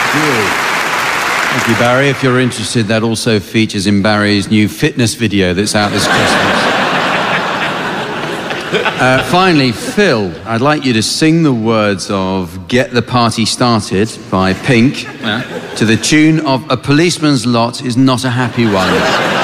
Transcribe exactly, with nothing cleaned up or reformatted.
Thank you, Barry. If you're interested, that also features in Barry's new fitness video that's out this Christmas. uh, finally, Phil, I'd like you to sing the words of Get the Party Started by Pink yeah. to the tune of A Policeman's Lot Is Not a Happy One.